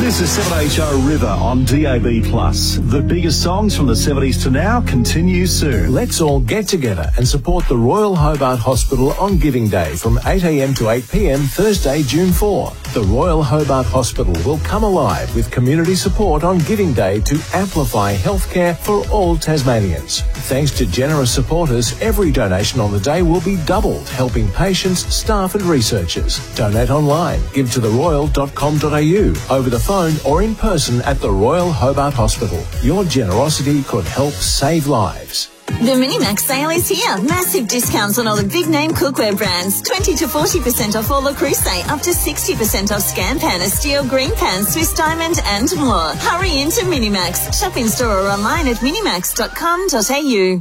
This is 7HO River on DAB+. The biggest songs from the 70s to now continue soon. Let's all get together and support the Royal Hobart Hospital on Giving Day from 8 a.m. to 8 p.m. Thursday, June 4. The Royal Hobart Hospital will come alive with community support on Giving Day to amplify healthcare for all Tasmanians. Thanks to generous supporters, every donation on the day will be doubled, helping patients, staff and researchers. Donate online. Give to theroyal.com.au, over the phone or in person at the Royal Hobart Hospital. Your generosity could help save lives. The Minimax sale is here. Massive discounts on all the big name cookware brands. 20 to 40% off all Le Creuset, up to 60% off Scampan, Steel Green Pan, Swiss Diamond and more. Hurry into Minimax. Shop in store or online at minimax.com.au.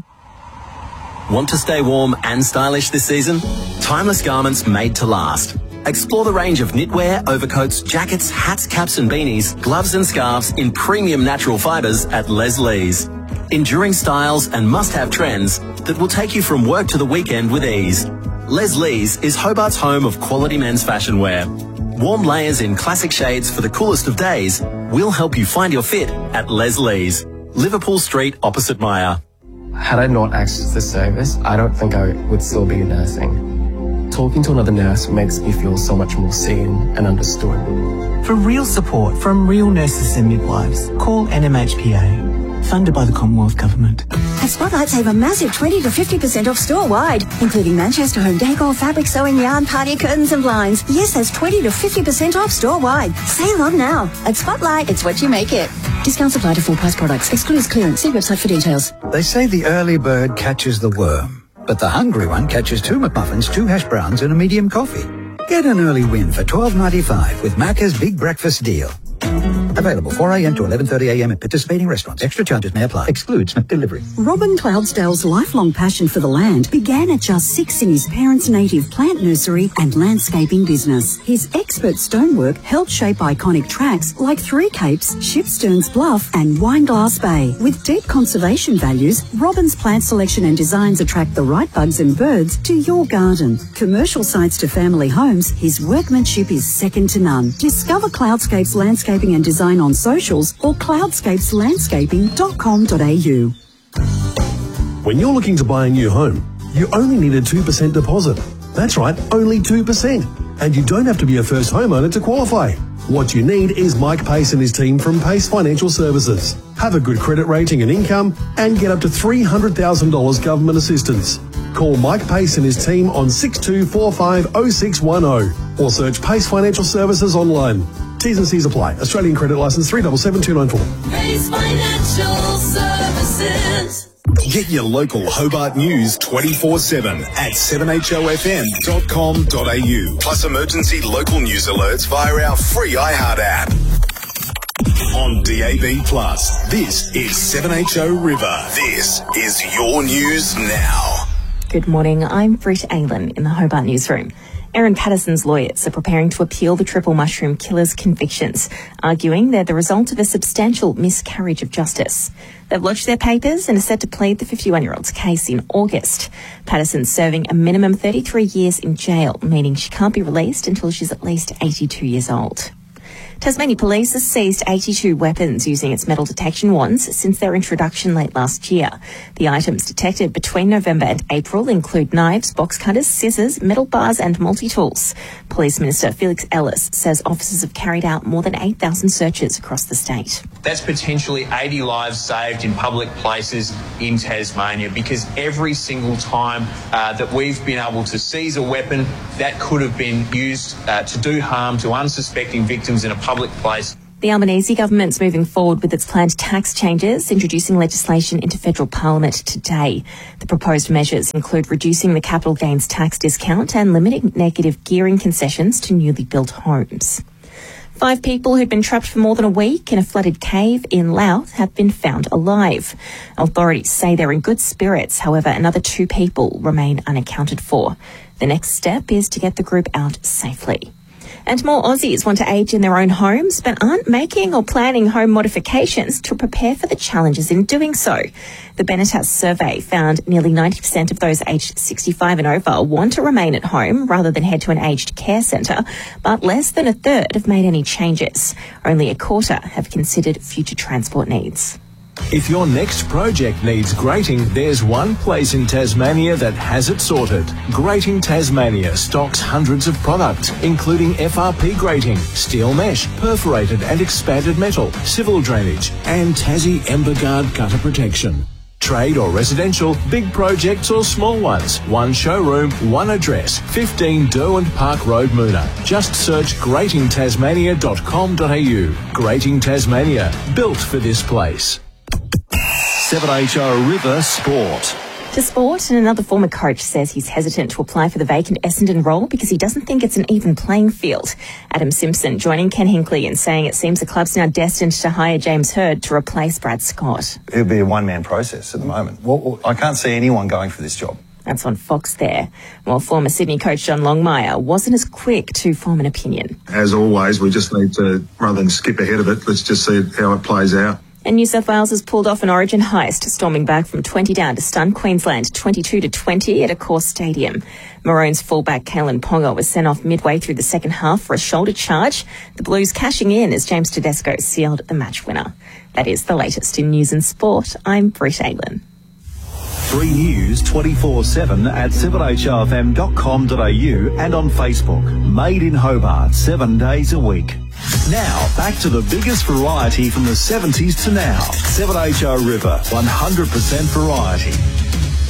Want to stay warm and stylish this season? Timeless garments made to last. Explore the range of knitwear, overcoats, jackets, hats, caps and beanies, gloves and scarves in premium natural fibres at Les Lees. Enduring styles and must-have trends that will take you from work to the weekend with ease. Les Lees is Hobart's home of quality men's fashion wear. Warm layers in classic shades for the coolest of days will help you find your fit at Les Lees, Liverpool Street opposite Myer. Had I not accessed this service, I don't think I would still be nursing. Talking to another nurse makes me feel so much more seen and understood. For real support from real nurses and midwives, call NMHPA, funded by the Commonwealth Government. At Spotlight, save a massive 20 to 50% off store-wide, including Manchester home decor, fabric, sewing, yarn, party curtains and blinds. Yes, that's 20 to 50% off store-wide. Sale on now. At Spotlight, it's what you make it. Discounts apply to full-price products. Excludes clearance. See website for details. They say the early bird catches the worm, but the hungry one catches 2 McMuffins, 2 hash browns and a medium coffee. Get an early win for $12.95 with Macca's Big Breakfast Deal. Available 4 a.m. to 11:30 a.m. at participating restaurants. Extra charges may apply. Excludes delivery. Robin Cloudsdale's lifelong passion for the land began at just 6 in his parents' native plant nursery and landscaping business. His expert stonework helped shape iconic tracks like Three Capes, Shipsterns Bluff and Wineglass Bay. With deep conservation values, Robin's plant selection and designs attract the right bugs and birds to your garden. Commercial sites to family homes, his workmanship is second to none. Discover Cloudscape's landscaping and design on socials or cloudscapeslandscaping.com.au. When you're looking to buy a new home, you only need a 2% deposit. That's right, only 2%. And you don't have to be a first homeowner to qualify. What you need is Mike Pace and his team from Pace Financial Services. Have a good credit rating and income and get up to $300,000 government assistance. Call Mike Pace and his team on 62450610 or search Pace Financial Services online. T's and C's apply. Australian credit licence 377294. Pace Financial Services. Get your local Hobart news 24/7 at 7HOFM.com.au. Plus emergency local news alerts via our free iHeart app. On DAB+, this is 7HO River. This is your news now. Good morning, I'm Britt Aylan in the Hobart newsroom. Erin Patterson's lawyers are preparing to appeal the Triple Mushroom killer's convictions, arguing they're the result of a substantial miscarriage of justice. They've lodged their papers and are set to plead the 51-year-old's case in August. Patterson's serving a minimum 33 years in jail, meaning she can't be released until she's at least 82 years old. Tasmania Police has seized 82 weapons using its metal detection wands since their introduction late last year. The items detected between November and April include knives, box cutters, scissors, metal bars and multi-tools. Police Minister Felix Ellis says officers have carried out more than 8,000 searches across the state. That's potentially 80 lives saved in public places in Tasmania, because every single time that we've been able to seize a weapon that could have been used to do harm to unsuspecting victims in a public place. The Albanese government's moving forward with its planned tax changes, introducing legislation into federal parliament today. The proposed measures include reducing the capital gains tax discount and limiting negative gearing concessions to newly built homes. 5 people who'd been trapped for more than a week in a flooded cave in Louth have been found alive. Authorities say they're in good spirits. However, another 2 people remain unaccounted for. The next step is to get the group out safely. And more Aussies want to age in their own homes but aren't making or planning home modifications to prepare for the challenges in doing so. The Benetas survey found nearly 90% of those aged 65 and over want to remain at home rather than head to an aged care centre, but less than a third have made any changes. Only a quarter have considered future transport needs. If your next project needs grating, there's one place in Tasmania that has it sorted. Grating Tasmania stocks hundreds of products, including FRP grating, steel mesh, perforated and expanded metal, civil drainage, and Tassie Emberguard gutter protection. Trade or residential, big projects or small ones. One showroom, one address, 15 Derwent Park Road, Moona. Just search gratingtasmania.com.au. Grating Tasmania, built for this place. 7HR River Sport. To sport, and another former coach says he's hesitant to apply for the vacant Essendon role because he doesn't think it's an even playing field. Adam Simpson joining Ken Hinkley in saying it seems the club's now destined to hire James Hird to replace Brad Scott. It'll be a one-man process at the moment. Well, I can't see anyone going for this job. That's on Fox there. While former Sydney coach John Longmire wasn't as quick to form an opinion. As always, we just need to, rather than skip ahead of it, let's just see how it plays out. And New South Wales has pulled off an Origin heist, storming back from 20 down to stun Queensland 22-20 at Accor Stadium. Maroons fullback Kalen Ponga was sent off midway through the second half for a shoulder charge. The Blues cashing in as James Tedesco sealed the match winner. That is the latest in news and sport. I'm Britt Aylin. 3 News 24/7 at 7hrfm.com.au and on Facebook. Made in Hobart 7 days a week. Now, back to the biggest variety from the 70s to now. 7HR River, 100% variety.